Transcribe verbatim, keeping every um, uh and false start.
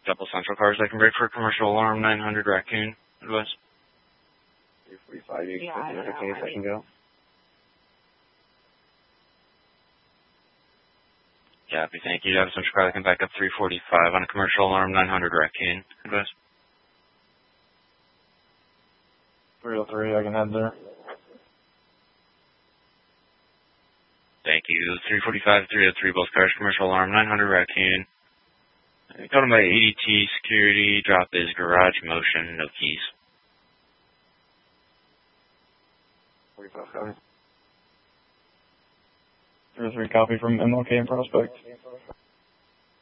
Double Central cars that can break for commercial alarm nine hundred Raccoon. Advice. three forty-five, you Yeah, expect I another know, case I I can go? Copy, thank you. Double Central car that can back up three forty-five on a commercial alarm nine hundred Raccoon. Advice. three oh three, I can head there. Thank you. three forty-five, three oh three, both cars, commercial alarm nine hundred Raccoon. Called him by A D T security. Drop is garage motion, no keys. forty-five, copy. three oh three, copy from M L K and Prospect.